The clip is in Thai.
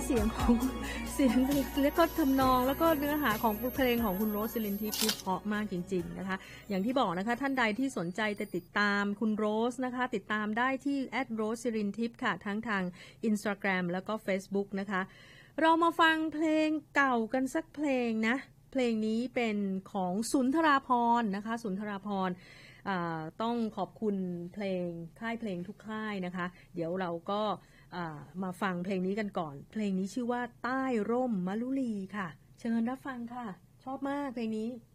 เสียงของเสียงแล้วก็ทำนองแล้วก็เนื้อหาของเพลงของคุณโรสซิลินทิพย์เพราะมากจริงๆนะคะอย่างที่บอกนะคะท่านใดที่สนใจจะติดตามคุณโรสนะคะติดตามได้ที่ @rosesilintips ค่ะทั้งทาง Instagram แล้วก็ Facebook นะคะเรามาฟังเพลงเก่ากันสักเพลงนะเพลงนี้เป็นของสุนทราภรณ์นะคะสุนทราภรณ์ต้องขอบคุณเพลงค่ายเพลงทุกค่ายนะคะเดี๋ยวเราก็มาฟังเพลงนี้กันก่อนเพลงนี้ชื่อว่าใต้ร่มมะลุลีค่ะเชิญรับฟังค่ะชอบมากเพลงนี้